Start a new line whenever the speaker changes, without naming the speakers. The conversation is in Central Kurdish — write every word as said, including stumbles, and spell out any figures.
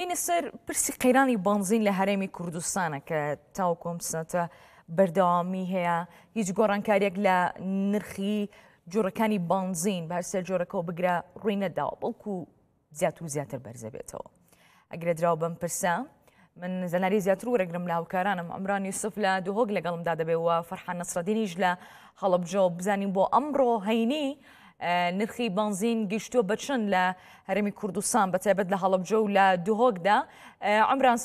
بینە سەر پرسی قەیرانی بانزین لە هەرێمی کوردستانە کە تاوەکۆم سەتە بەردەوامی هەیە هیچ گۆڕانکاریەک لە نرخی جۆرەکانی بانزین بەرسەر جۆرەکەەوە بگرە ڕووی نەداوە بەڵکو زیات و زیاتر بەرزە بێتەوە. ئەگرە دراوە بەم پرسە من زەناری زیاتر وەرەگرم لە هاوکارانم ئەمران یوسف لە دووهۆک لەگەڵمدا دەبێەوە فەرحان نەسرەدینیش لە هەڵەبجە بزانین بۆ ئەمڕۆ هەینی نرخی بانزین گەیشتووە بە چەند لە هەرێمی کوردستان بەتایبەت لە هەڵەبجە و لە دووهۆکدا. عمران